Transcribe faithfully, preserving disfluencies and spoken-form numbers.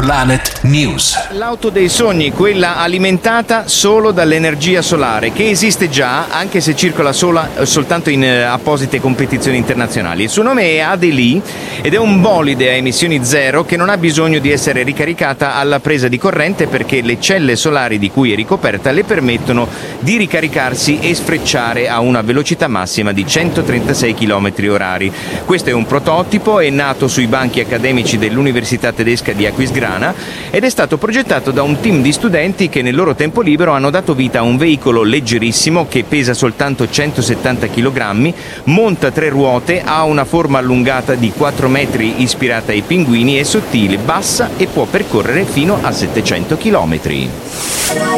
Planet News. L'auto dei sogni, quella alimentata solo dall'energia solare, che esiste già, anche se circola sola, soltanto in eh, apposite competizioni internazionali. Il suo nome è Adelie ed è un bolide a emissioni zero che non ha bisogno di essere ricaricata alla presa di corrente perché le celle solari di cui è ricoperta le permettono di ricaricarsi e sfrecciare a una velocità massima di centotrentasei chilometri orari. Questo è un prototipo, è nato sui banchi accademici dell'Università tedesca di Aquisgrana ed è stato progettato da un team di studenti che nel loro tempo libero hanno dato vita a un veicolo leggerissimo che pesa soltanto centosettanta chilogrammi, monta tre ruote, ha una forma allungata di quattro metri ispirata ai pinguini, è sottile, bassa e può percorrere fino a settecento chilometri.